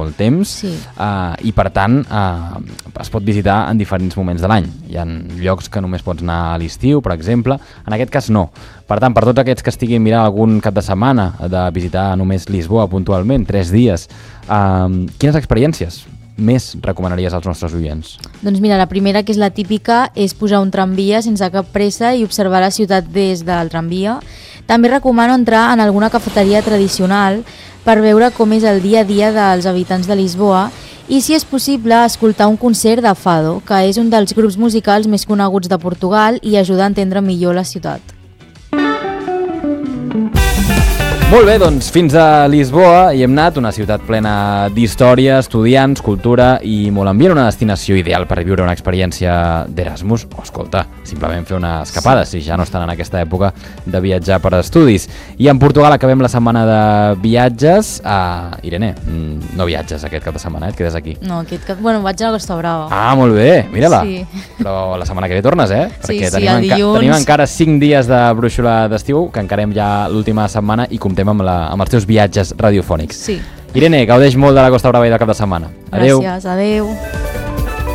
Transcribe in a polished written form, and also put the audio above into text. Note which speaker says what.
Speaker 1: molt temps i per tant es pot visitar en diferents moments de l'any. Hi ha llocs que només pots anar a l'estiu, per exemple, en aquest cas no. Per tant, per tots aquests que estiguin mirant algun cap de setmana de visitar només Lisboa puntualment, 3 dies, quines experiències més recomanaries als nostres oients?
Speaker 2: Doncs mira, la primera, que és la típica, és pujar un tramvia sense cap pressa i observar la ciutat des del tramvia. També recomano entrar en alguna cafeteria tradicional per veure com és el dia a dia dels habitants de Lisboa i, si és possible, escoltar un concert de Fado, que és un dels grups musicals més coneguts de Portugal i ajuda a entendre millor la ciutat.
Speaker 1: Molt bé, doncs fins a Lisboa hi hem anat, una ciutat plena d'història, estudiants, cultura i molt ambient, una destinació ideal per viure una experiència d'Erasmus o, escolta, simplement fer una escapada, si ja no estan en aquesta època de viatjar per estudis. I en Portugal acabem la setmana de viatges. Irene, no viatges aquest cap de setmana, et quedes aquí.
Speaker 2: No, bueno, vaig a la Costa Brava.
Speaker 1: Molt bé, mira-la.
Speaker 2: Sí.
Speaker 1: Però la setmana que ve tornes, Perquè
Speaker 2: el dilluns.
Speaker 1: Tenim encara 5 dies de brúixola d'estiu, que encarem ja l'última setmana i comptem amb els teus viatges radiofònics.
Speaker 2: Sí.
Speaker 1: Irene, gaudeix molt de la Costa Brava i del cap de setmana. Adéu.
Speaker 2: Gràcies, adéu.